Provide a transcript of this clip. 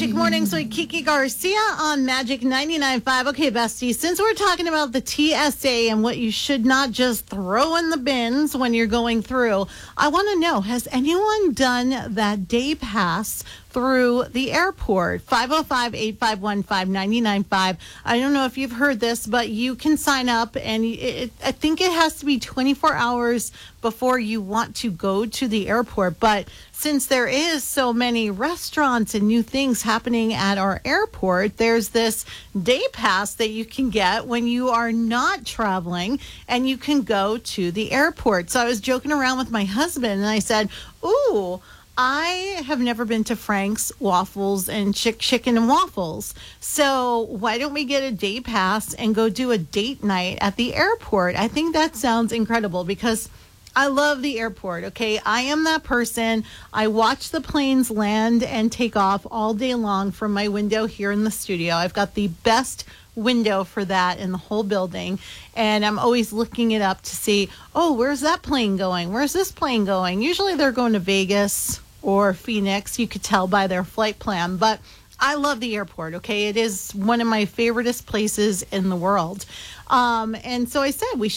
Magic Mornings with Kiki Garcia on Magic 99.5. Okay, bestie, since we're talking about the TSA and what you should not just throw in the bins when you're going through, I want to know, has anyone done that day pass through the airport? 505-851-5995. I don't know if you've heard this, but you can sign up, and I think it has to be 24 hours before you want to go to the airport. But since there is so many restaurants and new things happening at our airport, there's this day pass that you can get when you are not traveling, and you can go to the airport. So I was joking around with my husband, and I said, ooh, I have never been to Frank's Waffles and Chicken and Waffles. So why don't we get a day pass and go do a date night at the airport? I think that sounds incredible because I love the airport, okay? I am that person. I watch the planes land and take off all day long from my window here in the studio. I've got the best window for that in the whole building, and I'm always looking it up to see, oh, where's that plane going? Where's this plane going? Usually they're going to Vegas or Phoenix. You could tell by their flight plan, but I love the airport, okay? It is one of my favoriteest places in the world. And so I said we